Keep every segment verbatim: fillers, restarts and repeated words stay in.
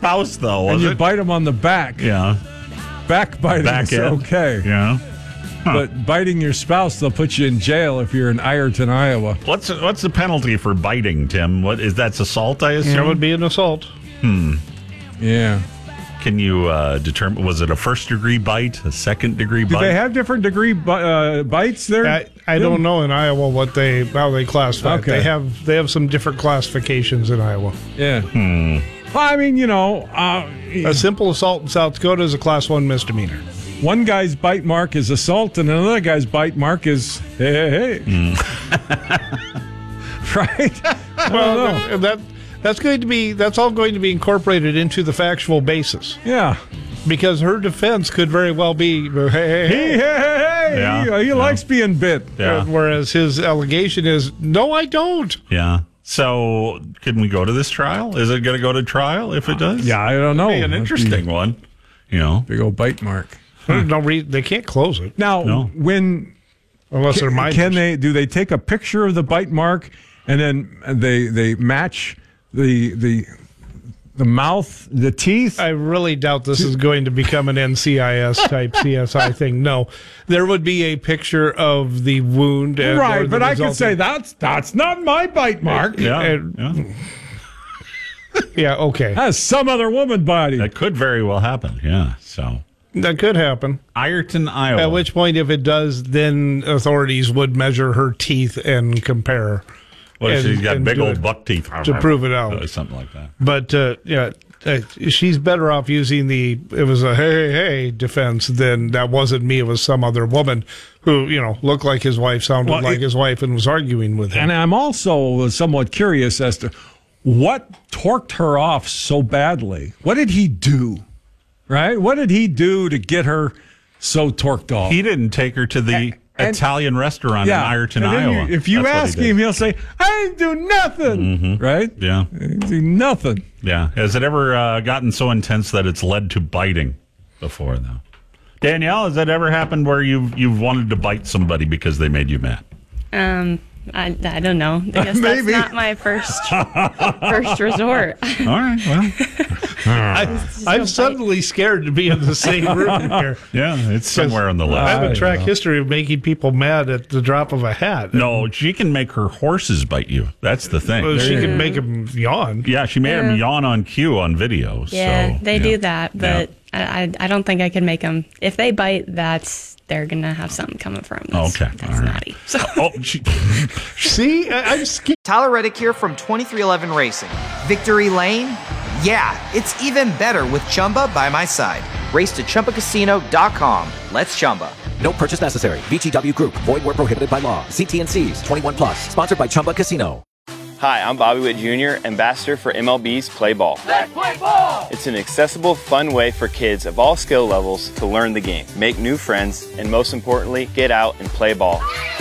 spouse, though, was and you it? bite them on the back. Yeah. Backbiting Back is end. okay. Yeah. Huh. But biting your spouse, they'll put you in jail if you're in Ireton, Iowa. What's what's the penalty for biting, Tim? What is that's assault, I assume? That would be an assault. Hmm. Yeah. Can you uh, determine, was it a first degree bite, a second degree Do bite? they have different degree bi- uh, bites there? I, I don't know in Iowa what they how they classify. it. Okay. They have they have some different classifications in Iowa. Yeah. Hmm. Well, I mean, you know, uh, A simple assault in South Dakota is a class one misdemeanor. one guy's bite mark is assault, and another guy's bite mark is hey, hey, hey. Hmm. Right? I don't Well, know. that, that that's going to be that's all going to be incorporated into the factual basis Yeah. because her defense could very well be hey, hey, Hey, hey. hey, hey, hey. Yeah, He, he yeah. likes being bit. Yeah. Whereas his allegation is no, I don't. Yeah. So, can we go to this trial? Is it going to go to trial if it does? Yeah, I don't know. Be an That'd interesting be one. You know. Big old bite mark. There's no reason they can't close it Now, No. when unless they're can, minors. can they do they take a picture of the bite mark and then they they match the the the mouth, the teeth? I really doubt this is going to become an N C I S type C S I thing. No, there would be a picture of the wound, and, or right, the but I could resulting- say that's that's not my bite mark. Yeah. And- yeah. yeah, okay, That's some other woman body. That could very well happen. Yeah. So, that could happen. Ireton, Iowa. At which point, if it does, then authorities would measure her teeth and compare Well, and- she's got and big do old it buck teeth. to prove it out. Uh, something like that. But uh, yeah, uh, she's better off using the "it was a hey hey hey" defense than that wasn't me. It was some other woman who you know looked like his wife, sounded Well, like it- his wife, and was arguing with him. And I'm also somewhat curious as to what torqued her off so badly. What did he do? Right? What did he do to get her so torqued off? He didn't take her to the and- Italian restaurant in Ireton, and then Iowa. you- if you That's what ask he did. him, he'll say, "I didn't do nothing." Right? Yeah. He didn't do nothing. Yeah. Has it ever uh, gotten so intense that it's led to biting before, though? Danielle, has that ever happened where you've, you've wanted to bite somebody because they made you mad? Um, I, I don't know. I guess that's Maybe. not my first first resort. All right. Well, I, I'm suddenly scared to be in the same room here. yeah, it's somewhere on the list. I have a I track know. history of making people mad at the drop of a hat. No, she can make her horses bite you. That's the thing. Well, she can make them yawn. Yeah, she made him Yeah. yawn on cue on video. Yeah, so, they yeah. do that, but Yeah. I, I I don't think I could make them. If they bite, that's they're gonna have something coming from. That's, Okay, that's all right. naughty. So Oh, she, See, I, I'm scared. Tyler Reddick here from twenty-three eleven Racing. Victory Lane? Yeah, it's even better with Chumba by my side. Race to Chumba Casino dot com. Let's Chumba. No purchase necessary. V G W Group. Void where prohibited by law. See T N Cs. twenty-one plus. Sponsored by Chumba Casino. Hi, I'm Bobby Witt Junior, ambassador for M L B's Play Ball. Let's play ball! It's an accessible, fun way for kids of all skill levels to learn the game, make new friends, and most importantly, get out and play ball.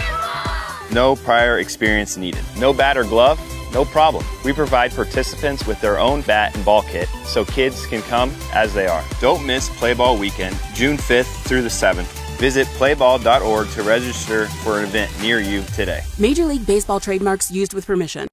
No prior experience needed. No bat or glove? No problem. We provide participants with their own bat and ball kit so kids can come as they are. Don't miss Play Ball Weekend, June fifth through the seventh. Visit play ball dot org to register for an event near you today. Major League Baseball trademarks used with permission.